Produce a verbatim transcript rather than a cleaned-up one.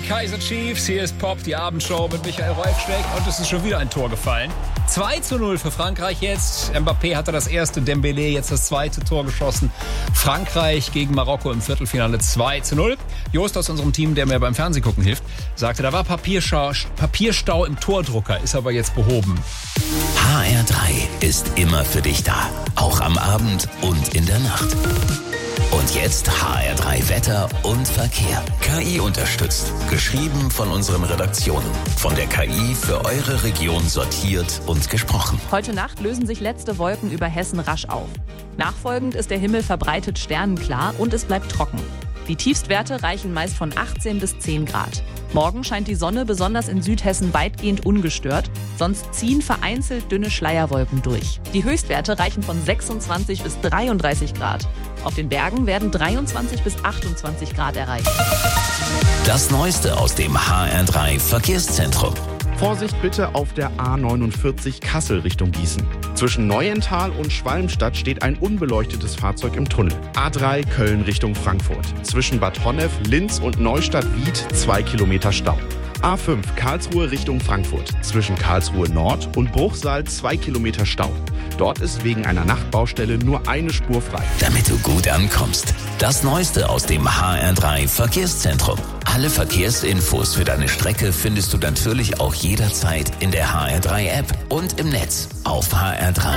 Kaiser Chiefs, hier ist Pop, die Abendshow mit Michael Reufschneck und es ist schon wieder ein Tor gefallen. zwei zu null für Frankreich jetzt. Mbappé hatte das erste, Dembélé jetzt das zweite Tor geschossen. Frankreich gegen Marokko im Viertelfinale zwei zu null. Jost aus unserem Team, der mir beim Fernsehgucken hilft, sagte, da war Papierstau, Papierstau im Tordrucker, ist aber jetzt behoben. H R drei ist immer für dich da, auch am Abend und in der Nacht. Und jetzt H R drei Wetter und Verkehr. K I unterstützt. Geschrieben von unseren Redaktionen. Von der K I für eure Region sortiert und gesprochen. Heute Nacht lösen sich letzte Wolken über Hessen rasch auf. Nachfolgend ist der Himmel verbreitet sternenklar und es bleibt trocken. Die Tiefstwerte reichen meist von achtzehn bis zehn Grad. Morgen scheint die Sonne besonders in Südhessen weitgehend ungestört. Sonst ziehen vereinzelt dünne Schleierwolken durch. Die Höchstwerte reichen von sechsundzwanzig bis dreiunddreißig Grad. Auf den Bergen werden dreiundzwanzig bis achtundzwanzig Grad erreicht. Das Neueste aus dem H R drei Verkehrszentrum. Vorsicht bitte auf der A neunundvierzig Kassel Richtung Gießen. Zwischen Neuental und Schwalmstadt steht ein unbeleuchtetes Fahrzeug im Tunnel. A drei Köln Richtung Frankfurt. Zwischen Bad Honnef, Linz und Neustadt-Wied zwei Kilometer Stau. A fünf Karlsruhe Richtung Frankfurt. Zwischen Karlsruhe Nord und Bruchsal zwei Kilometer Stau. Dort ist wegen einer Nachtbaustelle nur eine Spur frei. Damit du gut ankommst. Das Neueste aus dem H R drei Verkehrszentrum. Alle Verkehrsinfos für deine Strecke findest du natürlich auch jederzeit in der H R drei App und im Netz auf h r drei